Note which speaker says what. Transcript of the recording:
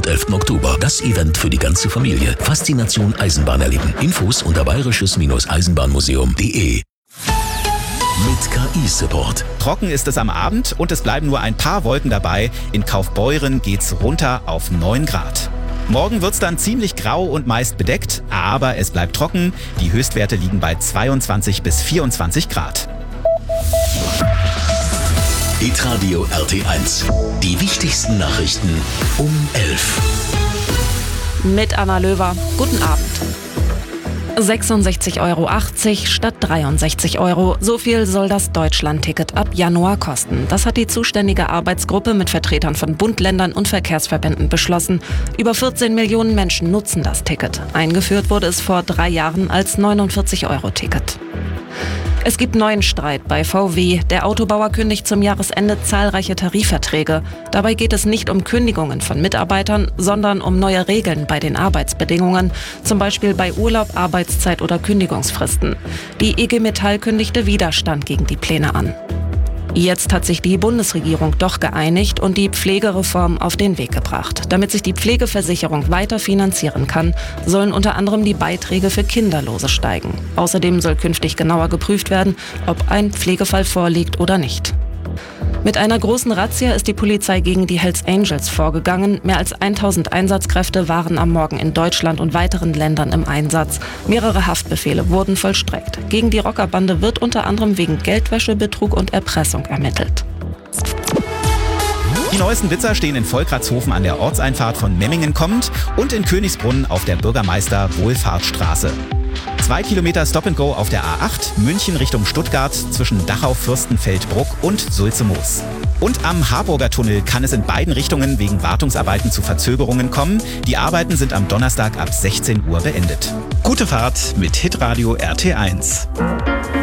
Speaker 1: und 11. Oktober. Das Event für die ganze Familie. Faszination Eisenbahn erleben. Infos unter bayerisches-eisenbahnmuseum.de. Mit KI-Support.
Speaker 2: Trocken ist es am Abend und es bleiben nur ein paar Wolken dabei. In Kaufbeuren geht's runter auf 9 Grad. Morgen wird's dann ziemlich grau und meist bedeckt, aber es bleibt trocken. Die Höchstwerte liegen bei 22 bis 24 Grad.
Speaker 1: Hitradio RT1. Die wichtigsten Nachrichten um 11.
Speaker 3: Mit Anna Löwer. Guten Abend. 66,80 Euro statt 63 Euro. So viel soll das Deutschland-Ticket ab Januar kosten. Das hat die zuständige Arbeitsgruppe mit Vertretern von Bund, Ländern und Verkehrsverbänden beschlossen. Über 14 Millionen Menschen nutzen das Ticket. Eingeführt wurde es vor 3 Jahren als 49-Euro-Ticket. Es gibt neuen Streit bei VW. Der Autobauer kündigt zum Jahresende zahlreiche Tarifverträge. Dabei geht es nicht um Kündigungen von Mitarbeitern, sondern um neue Regeln bei den Arbeitsbedingungen, zum Beispiel bei Urlaub, Arbeitszeit oder Kündigungsfristen. Die IG Metall kündigte Widerstand gegen die Pläne an. Jetzt hat sich die Bundesregierung doch geeinigt und die Pflegereform auf den Weg gebracht. Damit sich die Pflegeversicherung weiter finanzieren kann, sollen unter anderem die Beiträge für Kinderlose steigen. Außerdem soll künftig genauer geprüft werden, ob ein Pflegefall vorliegt oder nicht. Mit einer großen Razzia ist die Polizei gegen die Hells Angels vorgegangen. Mehr als 1000 Einsatzkräfte waren am Morgen in Deutschland und weiteren Ländern im Einsatz. Mehrere Haftbefehle wurden vollstreckt. Gegen die Rockerbande wird unter anderem wegen Geldwäsche, Betrug und Erpressung ermittelt.
Speaker 2: Die neuesten Blitzer stehen in Volkratshofen an der Ortseinfahrt von Memmingen kommend und in Königsbrunn auf der Bürgermeister-Wohlfahrtsstraße. 2 Kilometer Stop-and-Go auf der A8, München Richtung Stuttgart zwischen Dachau-Fürstenfeldbruck und Sulze-Moos. Und am Harburger Tunnel kann es in beiden Richtungen wegen Wartungsarbeiten zu Verzögerungen kommen. Die Arbeiten sind am Donnerstag ab 16 Uhr beendet. Gute Fahrt mit Hitradio RT1.